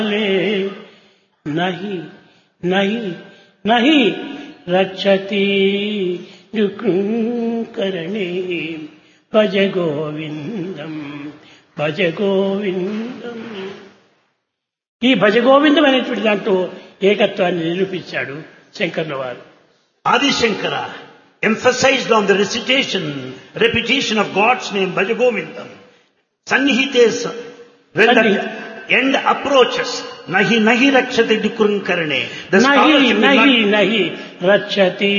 నహి నహి నహి రక్షతి దుఃఖకరణే భజ గోవిందం భజ గోవిందం. ఈ భజ గోవిందం అనేటువంటి దాంట్లో ఏకత్వాన్ని నిరూపించాడు శంకర్ల వారు. Adi Shankara emphasized on the repetition of God's name, Bhaja Govindam. Sannihite, when the end approaches, nahi nahi rakshati dukrunkarane. Nahi rakshati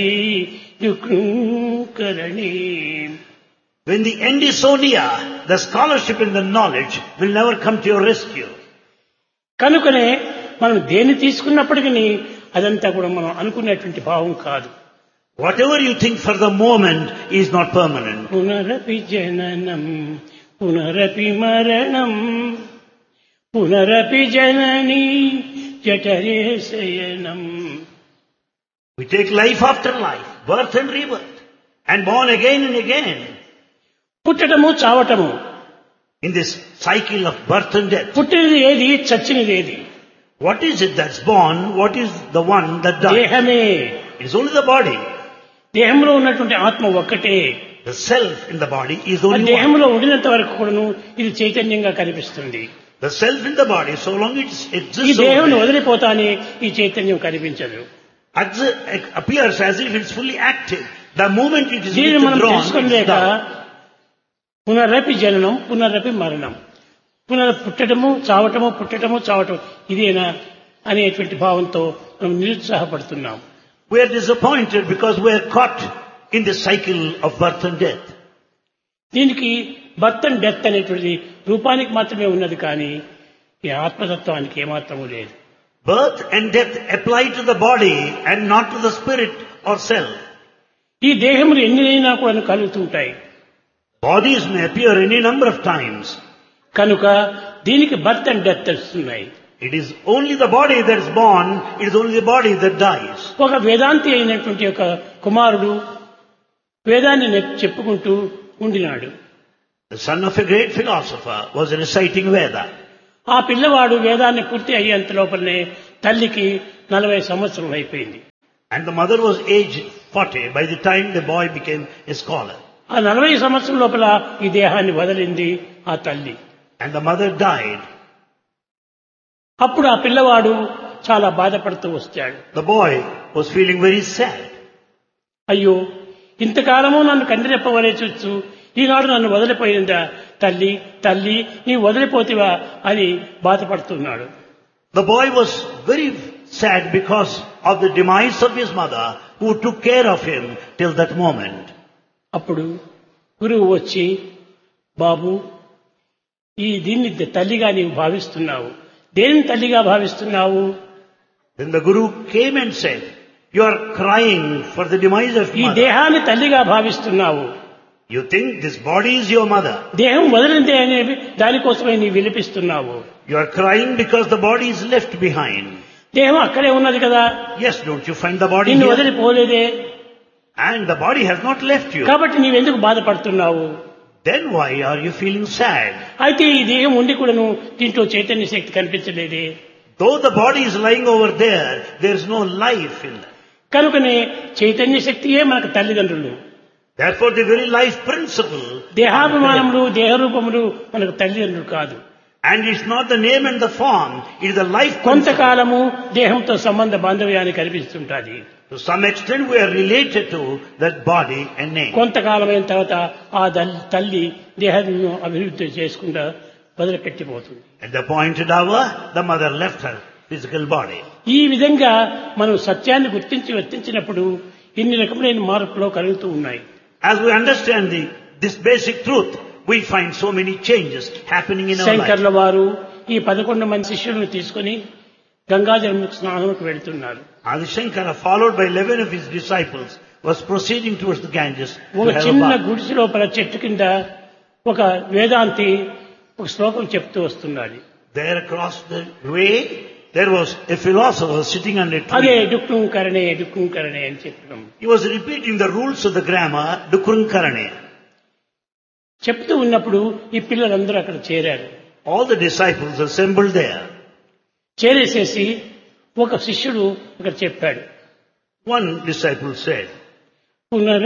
dukrunkarane. When the end is so near, the scholarship and the knowledge will never come to your rescue. కనుకనే మనం దేన్ని తీసుకున్నప్పటికీ అదంతా కూడా మనం అనుకునేటువంటి భావం కాదు. Whatever you think for the moment is not permanent. పునరపి జననం పునరపి మరణం పునరపి జనని జఠరే శయనం. We take life after life, birth and rebirth, and born again and again. పుట్టడము చావటము. In this cycle of birth and death. పుట్టినది ఏది, చచ్చినది ఏది? What is it that's born? What is the one that dies? దేహమే. It is only the body. దేహంలో ఉన్నటువంటి ఆత్మ ఒక్కటే. The self in the body is only one. దేహంలో ఉండినంత వరకు కూడాను ఇది చైతన్యంగా కనిపిస్తుంది. The self in the body, so long it exists. ఈ దేహంను వదిలిపోతానే ఈ చైతన్యం కనిపించదు. Appears as if it's fully active. The moment it is దీన్ని మనం withdrawn, తెలుసుకోలేక పునరపి జననం పునరపి మరణం, పుట్టడము చావటము పుట్టడము చావటం ఇదేనా అనేటువంటి భావంతో మనం నిరుత్సాహపడుతున్నాం. We are disappointed because we are caught in the cycle of birth and death. దీనికి బర్త్ అండ్ డెత్ అనేటువంటి రూపానికి మాత్రమే ఉన్నది, కానీ ఈ ఆత్మతత్వానికి ఏమాత్రము లేదు. Birth and death apply to the body and not to the spirit or self. ఈ దేహములు ఎన్నినైనా కూడా కలుగుతుంటాయి. Bodies may appear any number of times. కనుక దీనికి బర్త్ అండ్ డెత్ వస్తున్నాయి. It is only the body that is born, it is only the body that dies. ఒక వేదాంతి అయినటువంటి ఒక కుమారుడు వేదాన్ని చెప్పుకుంటూ ఉండినాడు. The son of a great philosopher was reciting Veda. ఆ పిల్లవాడు వేదాన్ని పూర్తి అయ్యేంత లోపలనే తల్లికి 40 సంవత్సరాలు అయిపోయింది. And the mother was aged 40 by the time the boy became a scholar. ఆ 40 సంవత్సరం లోపల ఈ దేహాన్ని వదిలింది ఆ తల్లి. And the mother died. అప్పుడు ఆ పిల్లవాడు చాలా బాధపడుతూ వచ్చాడు. The boy was feeling very sad. అయ్యో, ఇంతకాలము నన్ను కందిరెప్పవలే చూస్తూ ఈనాడు నన్ను వదిలిపోయిందా తల్లి, తల్లి నీ వదిలిపోతివా అని బాధపడుతున్నాడు. The boy was very sad because of the demise of his mother who took care of him till that moment. అప్పుడు గురువు వచ్చి, బాబు దీన్ని తల్లిగా నీవు భావిస్తున్నావు, దేనిని తల్లిగా భావిస్తున్నావు? Then the Guru came and said, you are crying for the demise of ఈ mother. దేహాన్ని తల్లిగా భావిస్తున్నావు. You think this body is your mother. దేహం వదిలిందే అనేవి దానికోసమే నీ విలిపిస్తున్నావు. You are crying because the body is left behind. దేహం అక్కడే ఉన్నది కదా. Yes, don't you find the body నిన్ను here? వదిలిపోలేదే. And the body has not left you. కాబట్టి నీవెందుకు బాధపడుతున్నావు? Then why are you feeling sad? అయితే ఈ దేహం ఉండి కూడాను దీంట్లో చైతన్య శక్తి కనిపించలేదే. Though the body is lying over there, there is no life in that. కనుకనే చైతన్య శక్తియే మనకు తల్లిదండ్రులు. Therefore the very life principle. దేహాభిమానములు దేహరూపములు మనకు తల్లిదండ్రులు కాదు. And it's not the name and the form, it is the life principle. కొంతకాలము దేహంతో సంబంధ బాంధవ్యాన్ని కనిపిస్తుంటాది. To some extent we are related to that body and name. కొంతకాలమైన తర్వాత ఆ తల్లి దేహాన్ని అభివృద్ధి చేసుకుంటా వదిలిపెట్టిపోతుంది. At the appointed hour, the mother left her physical body. ఈ విధంగా మనం సత్యాన్ని గుర్తించి వర్తించినప్పుడు ఇన్ని రకములైన మార్పులు కలుగుతూ ఉన్నాయి. As we understand this basic truth, we find so many changes happening in our life. శంకర్ల వారు ఈ 11 మంది శిష్యులను తీసుకుని గంగాజలం స్నానంకు వెళ్తున్నారు. Adi Shankara, followed by 11 of his disciples, was proceeding towards the Ganges. ఒక చిన్న గుడిసె లోపల చెట్టు కింద ఒక వేదాంతి ఒక శ్లోకం చెప్తూ వస్తున్నాడు. There across the way, there was a philosopher sitting under a అదే tree. డుక్కుం కరణే డుక్కుం కరణే అని చెప్పడం. He was repeating the rules of the grammar, Dukrunkarane. చెప్తూ ఉన్నప్పుడు ఈ పిల్లలందరూ అక్కడ చేరారు. All the disciples assembled there. చేరేసేసి ఒక శిష్యుడు ఇక్కడ చెప్పాడు. One disciple said, పునర